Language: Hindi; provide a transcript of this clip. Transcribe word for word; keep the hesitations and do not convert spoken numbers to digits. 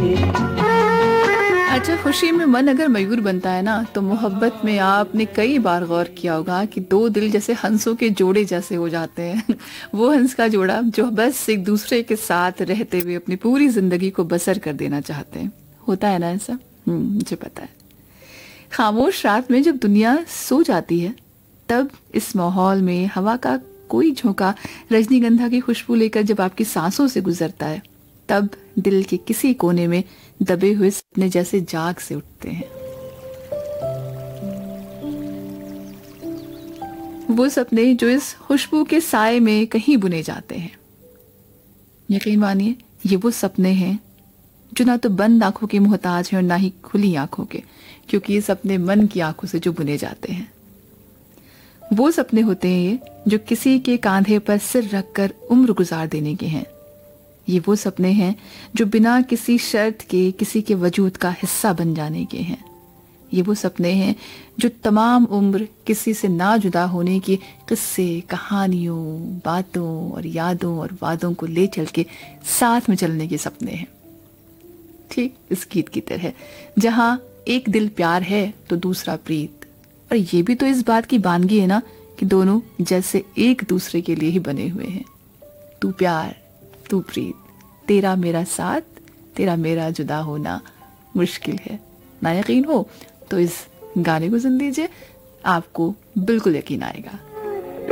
अच्छा, खुशी में मन अगर मयूर बनता है ना, तो मोहब्बत में आपने कई बार गौर किया होगा कि दो दिल जैसे हंसों के जोड़े जैसे हो जाते हैं। वो हंस का जोड़ा जो बस एक दूसरे के साथ रहते हुए अपनी पूरी जिंदगी को बसर कर देना चाहते हैं। होता है ना ऐसा? हम्म मुझे पता है। खामोश रात में जब दुनिया सो जाती है, तब इस माहौल में हवा का कोई झोंका रजनीगंधा की खुशबू लेकर जब आपकी सांसों से गुजरता है, तब दिल के किसी कोने में दबे हुए सपने जैसे जाग से उठते हैं। वो सपने जो इस खुशबू के साए में कहीं बुने जाते हैं। यकीन मानिए, ये वो सपने हैं जो ना तो बंद आंखों के मोहताज हैं और ना ही खुली आंखों के, क्योंकि ये सपने मन की आंखों से जो बुने जाते हैं। वो सपने होते हैं ये जो किसी के कांधे पर सिर रखकर उम्र गुजार देने के हैं। ये वो सपने हैं जो बिना किसी शर्त के किसी के वजूद का हिस्सा बन जाने के हैं। ये वो सपने हैं जो तमाम उम्र किसी से ना जुदा होने की किस्से, कहानियों, बातों और यादों और वादों को ले चल के साथ में चलने के सपने हैं। ठीक इस गीत की तरह, जहां एक दिल प्यार है तो दूसरा प्रीत। और ये भी तो इस बात की वानगी है ना कि दोनों जैसे एक दूसरे के लिए ही बने हुए हैं। तू प्यार, तू प्रीत, तेरा मेरा साथ, तेरा मेरा जुदा होना मुश्किल है। ना यकीन हो तो इस गाने को सुन लीजिए, आपको बिल्कुल यकीन आएगा।